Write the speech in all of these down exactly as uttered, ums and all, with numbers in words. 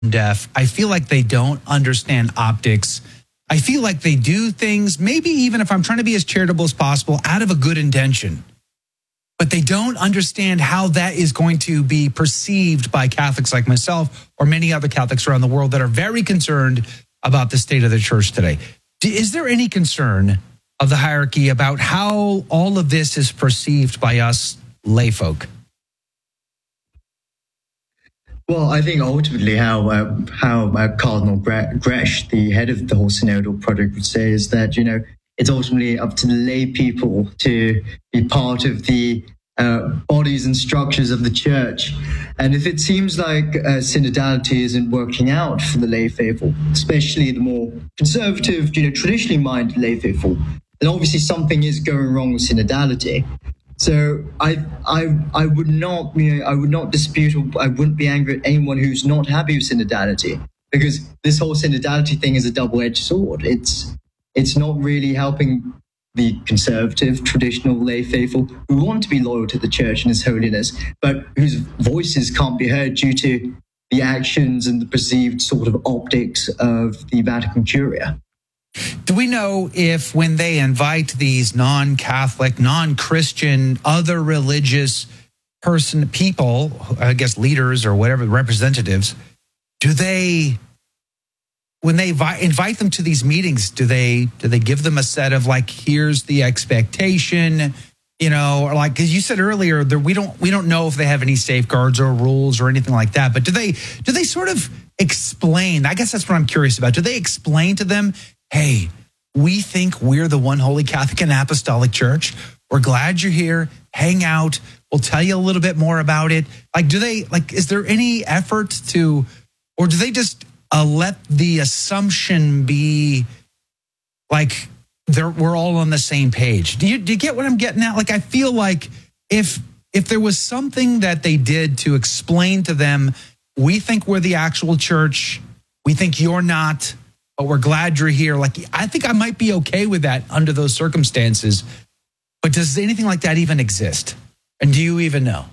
deaf. I feel like they don't understand optics. I feel like they do things, maybe even if I'm trying to be as charitable as possible, out of a good intention. But they don't understand how that is going to be perceived by Catholics like myself or many other Catholics around the world that are very concerned about the state of the church today. Is there any concern of the hierarchy about how all of this is perceived by us lay folk? Well, I think ultimately how uh, how uh, Cardinal Grech, the head of the whole synodal project, would say is that, you know, it's ultimately up to the lay people to be part of the uh, bodies and structures of the church. And if it seems like uh, synodality isn't working out for the lay faithful, especially the more conservative, you know, traditionally minded lay faithful, then obviously something is going wrong with synodality. So I, I, I would not, you know, I would not dispute, or I wouldn't be angry at anyone who's not happy with synodality, because this whole synodality thing is a double-edged sword. It's, it's not really helping the conservative, traditional lay faithful who want to be loyal to the church and its holiness, but whose voices can't be heard due to the actions and the perceived sort of optics of the Vatican Curia. Do we know if when they invite these non-Catholic, non-Christian, other religious person, people, I guess leaders or whatever, representatives, do they, when they invite them to these meetings, do they do they give them a set of like, here's the expectation, you know, or like, because you said earlier that we don't we don't know if they have any safeguards or rules or anything like that, but do they do they sort of explain? I guess that's what I'm curious about. Do they explain to them, hey, we think we're the one holy Catholic and Apostolic Church. We're glad you're here. Hang out. We'll tell you a little bit more about it. Like, do they, like, is there any effort to, or do they just uh, let the assumption be like they're, we're all on the same page? Do you, do you get what I'm getting at? Like, I feel like if, if there was something that they did to explain to them, we think we're the actual church. We think you're not. But we're glad you're here. Like, I think I might be okay with that under those circumstances. But does anything like that even exist? And do you even know?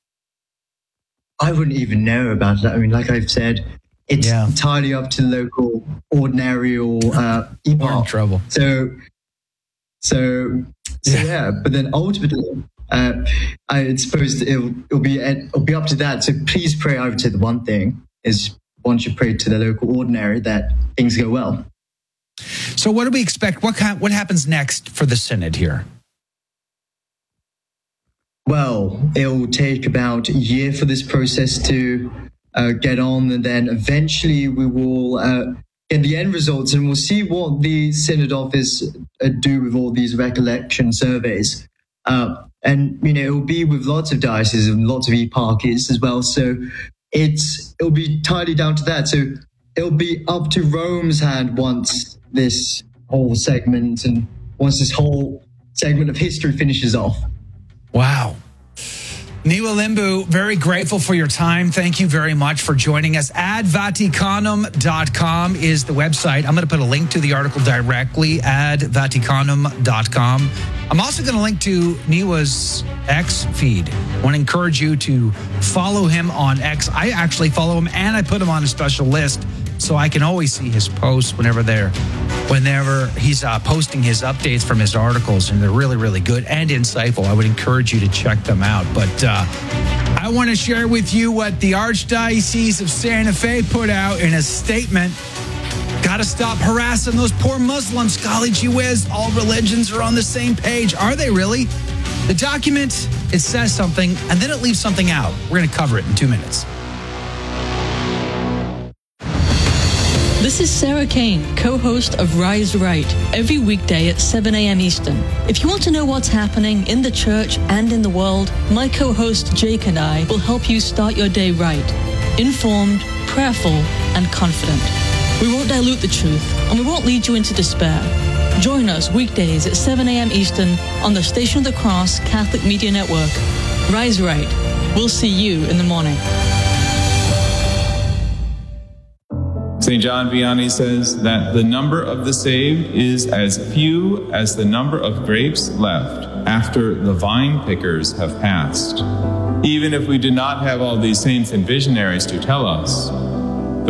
I wouldn't even know about that. I mean, like I've said, it's yeah. entirely up to local ordinary or uh, epoch. We're in trouble. So, so, so yeah. yeah. But then ultimately, uh, I suppose it'll, it'll be it'll be up to that. So please pray. I would say the one thing is, once you pray to the local ordinary, that things go well. So what do we expect? What kind, what happens next for the synod here? Well, it'll take about a year for this process to uh, get on, and then eventually we will uh, get the end results, and we'll see what the synod office uh, do with all these recollection surveys. Uh, and, you know, it will be with lots of dioceses and lots of eparchies as well. So It's it'll be entirely down to that. So it'll be up to Rome's hand once this whole segment and once this whole segment of history finishes off. Wow. Niwa Limbu, very grateful for your time. Thank you very much for joining us. ad vaticanum dot com is the website. I'm going to put a link to the article directly, ad vaticanum dot com. I'm also going to link to Niwa's X feed. I want to encourage you to follow him on X. I actually follow him, and I put him on a special list so I can always see his posts whenever they're, whenever he's uh, posting his updates from his articles, and they're really, really good and insightful. I would encourage you to check them out. But uh, I want to share with you what the Archdiocese of Santa Fe put out in a statement. Got to stop harassing those poor Muslims. Golly gee whiz, all religions are on the same page. Are they really? The document, it says something, and then it leaves something out. We're going to cover it in two minutes. This is Sarah Kane, co-host of Rise Right, every weekday at seven a.m. Eastern. If you want to know what's happening in the church and in the world, my co-host Jake and I will help you start your day right, informed, prayerful, and confident. We won't dilute the truth, and we won't lead you into despair. Join us weekdays at seven a.m. Eastern on the Station of the Cross Catholic Media Network. Rise Right. We'll see you in the morning. Saint John Vianney says that the number of the saved is as few as the number of grapes left after the vine pickers have passed. Even if we do not have all these saints and visionaries to tell us,